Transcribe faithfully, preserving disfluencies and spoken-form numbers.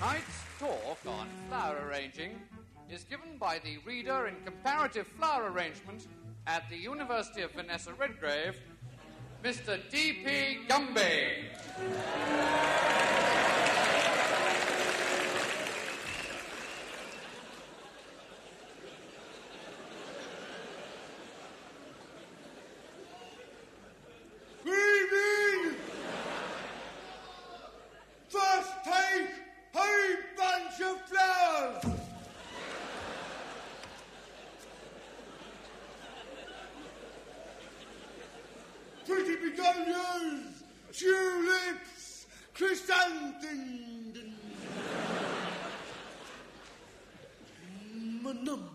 Tonight's talk on flower arranging is given by the reader in comparative flower arrangement at the University of Vanessa Redgrave, Mister D P Gumby. Begonias, tulips, chrysanthemums.